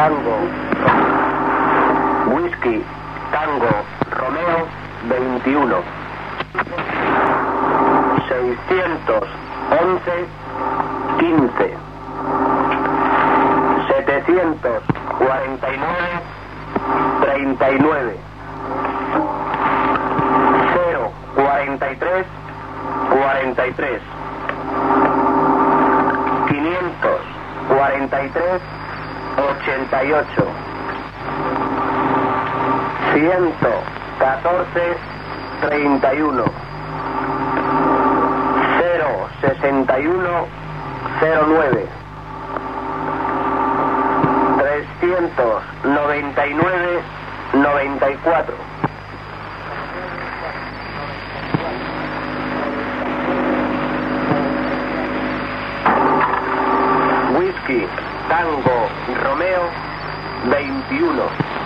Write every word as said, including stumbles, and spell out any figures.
Tango, Whisky, Tango, Romeo, veintiuno. seiscientos once, quince. setecientos cuarenta y nueve, treinta y nueve. cero cuarenta y tres, cuarenta y tres. quinientos cuarenta y tres, ochenta y ocho. ciento catorce, treinta y uno. cero sesenta y uno, cero nueve. trescientos noventa y nueve, noventa y cuatro. Whisky, Tango, Romeo, veintiuno.